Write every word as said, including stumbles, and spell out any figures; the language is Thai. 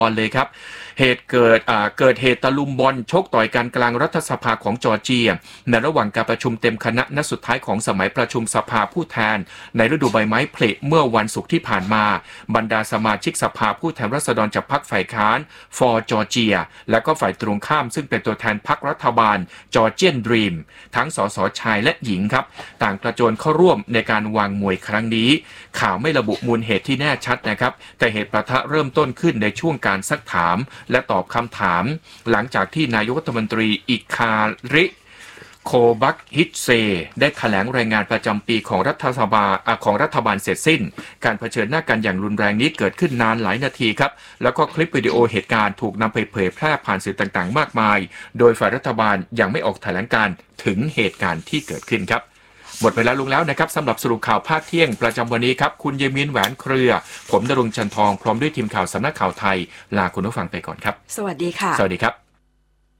บอลเลยครับเหตุเกิดเกิดเหตุตะลุมบอลชกต่อยกันกลางรัฐสภาของจอร์เจียในระหว่างการประชุมเต็มคณะนัดสุดท้ายของสมัยประชุมสภาผู้แทนในฤดูใบไม้ผลิเมื่อวันศุกร์ที่ผ่านมาบรรดาสมาชิกสภาผู้แทนราษฎรจากพรรคฝ่ายค้าน for Georgia และก็ฝ่ายตรงข้ามซึ่งเป็นตัวแทนพรรครัฐบาล Georgian Dream ทั้งสสชายและหญิงครับต่างกระโจนเข้าร่วมในการวางมวยครั้งนี้ข่าวไม่ระบุมูลเหตุที่แน่ชัดนะครับแต่เหตุปะทะเริ่มต้นขึ้นในช่วงการซักถามและตอบคำถามหลังจากที่นายกรัฐมนตรีอิคาริโคบักฮิตเซได้แถลงรายงานประจำปีของรัฐสภาของรัฐบาลเสร็จสิ้นการเผชิญหน้ากันอย่างรุนแรงนี้เกิดขึ้นนานหลายนาทีครับแล้วก็คลิปวิดีโอเหตุการณ์ถูกนำไปเผยแพร่ผ่านสื่อต่างๆมากมายโดยฝ่ายรัฐบาลยังไม่ออกแถลงการถึงเหตุการณ์ที่เกิดขึ้นครับหมดเวลาลงแล้วนะครับสำหรับสรุปข่าวภาคเที่ยงประจำวันนี้ครับคุณเยมินแหวนเครือผมณรงค์จันทองพร้อมด้วยทีมข่าวสำนักข่าวไทยลาคุณผู้ฟังไปก่อนครับสวัสดีค่ะสวัสดีครับ